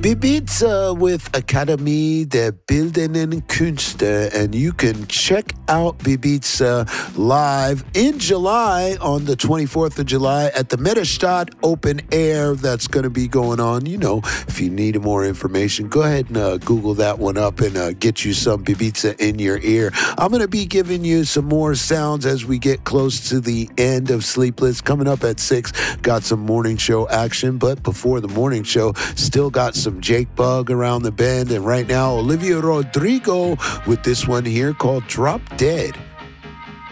Ibiza with Akademie der Bildenden Künste, and you can check out Ibiza live in July on the 24th of July at the Metastad Open Air. That's going to be going on. You know, if you need more information, go ahead and Google that one up and get you some Ibiza in your ear. I'm going to be giving you some more sounds as we get close to the end of Sleepless. Coming up at 6, got some morning show action, but before the morning show, still got some Jake Bug around the bend, and right now Olivia Rodrigo with this one here called Drop Dead.